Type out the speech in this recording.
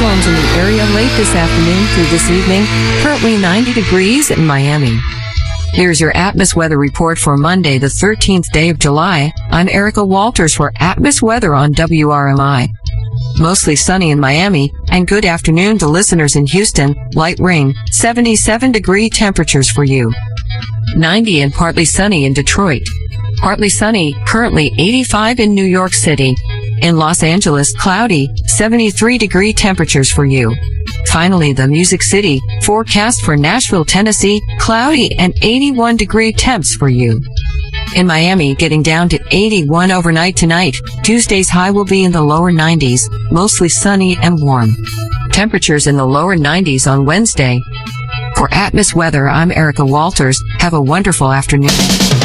thunderstorms in the area late this afternoon through this evening. Currently 90 degrees in Miami. Here's your Atmos weather report for Monday, the 13th day of July. I'm Erica Walters for Atmos weather on WRMI. Mostly sunny in Miami, and good afternoon to listeners in Houston. Light rain, 77-degree temperatures for you. 90 and partly sunny in Detroit. Partly sunny, currently 85 in New York City. In Los Angeles, cloudy, 73-degree temperatures for you. Finally, the Music City, forecast for Nashville, Tennessee, cloudy and 81-degree temps for you. In Miami, getting down to 81 overnight tonight. Tuesday's high will be in the lower 90s, mostly sunny and warm. Temperatures in the lower 90s on Wednesday. For Atmos weather, I'm Erica Walters. Have a wonderful afternoon.